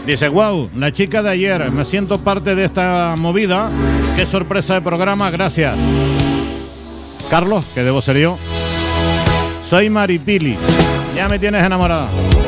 Dice, wow, la chica de ayer, me siento parte de esta movida. Qué sorpresa de programa, gracias. Carlos, que debo ser yo. Soy Maripili, ya me tienes enamorada.